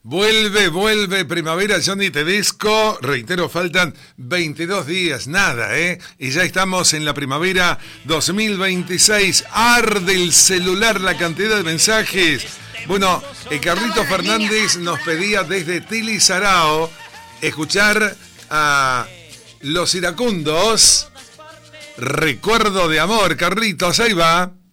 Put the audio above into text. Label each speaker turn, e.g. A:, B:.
A: Vuelve Primavera, Johnny Tedesco. Reitero, faltan 22 días, nada, ¿eh? Y ya estamos en la primavera 2026. Arde el celular la cantidad de mensajes. Bueno, Carlito Fernández nos pedía desde Tilizarao escuchar a Los Iracundos. Recuerdo de amor, Carlitos, ahí va.